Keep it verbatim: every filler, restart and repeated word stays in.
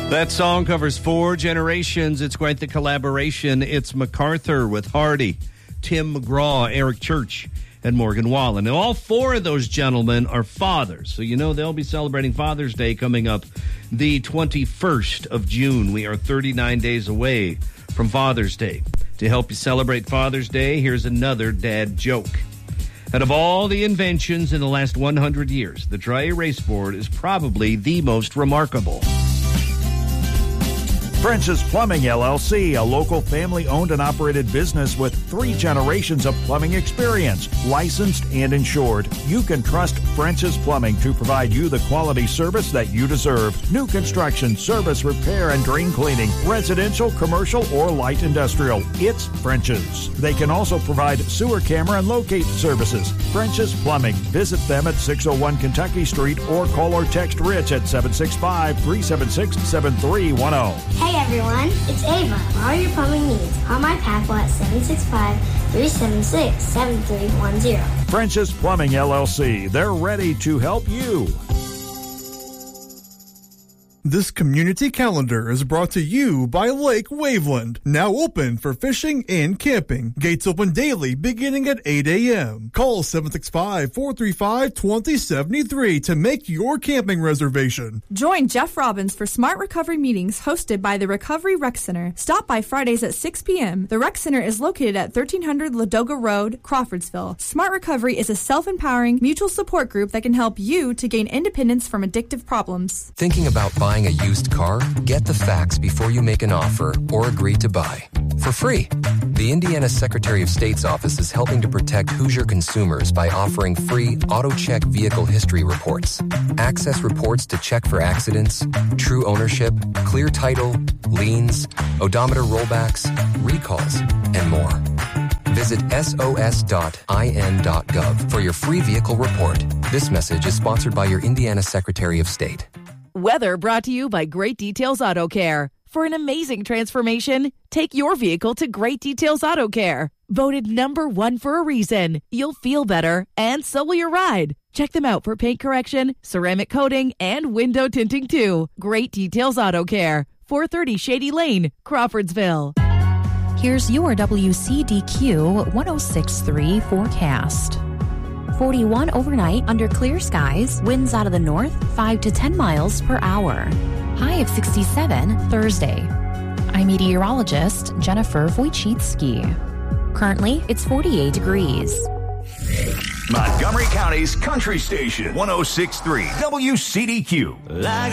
That song covers four generations. It's quite the collaboration. It's MacArthur with Hardy, Tim McGraw, Eric Church, and Morgan Wallen. And all four of those gentlemen are fathers. So you know they'll be celebrating Father's Day coming up the twenty-first of June. We are thirty-nine days away from Father's Day. To help you celebrate Father's Day, here's another dad joke. Out of all the inventions in the last one hundred years, the dry erase board is probably the most remarkable. French's Plumbing, L L C, a local family-owned and operated business with three generations of plumbing experience, licensed and insured. You can trust French's Plumbing to provide you the quality service that you deserve. New construction, service, repair, and drain cleaning, residential, commercial, or light industrial. It's French's. They can also provide sewer camera and locate services. French's Plumbing. Visit them at six oh one Kentucky Street or call or text Rich at seven six five, three seven six, seven three one zero. Hey everyone, it's Ava. For all your plumbing needs, call my Packle at seven six five, three seven six, seven three one zero. French's Plumbing, L L C. They're ready to help you. This community calendar is brought to you by Lake Waveland, now open for fishing and camping. Gates open daily beginning at eight a.m. Call seven six five, four three five, two zero seven three to make your camping reservation. Join Jeff Robbins for Smart Recovery meetings hosted by the Recovery Rec Center. Stop by Fridays at six p.m. The Rec Center is located at thirteen hundred Ladoga Road, Crawfordsville. Smart Recovery is a self-empowering mutual support group that can help you to gain independence from addictive problems. Thinking about buying Buying a used car? Get the facts before you make an offer or agree to buy. For free. The Indiana Secretary of State's office is helping to protect Hoosier consumers by offering free AutoCheck vehicle history reports. Access reports to check for accidents, true ownership, clear title, liens, odometer rollbacks, recalls, and more. Visit S O S dot I N dot gov for your free vehicle report. This message is sponsored by your Indiana Secretary of State. Weather brought to you by Great Details Auto Care. For an amazing transformation, take your vehicle to Great Details Auto Care. Voted number one for a reason. You'll feel better, and so will your ride. Check them out for paint correction, ceramic coating, and window tinting too. Great Details Auto Care, four thirty Shady Lane, Crawfordsville. Here's your W C D Q one oh six point three forecast. forty-one overnight under clear skies, winds out of the north five to ten miles per hour. High of sixty-seven Thursday. I'm meteorologist Jennifer Wojcicki. Currently, it's forty-eight degrees. Montgomery County's country station, one oh six point three W C D Q.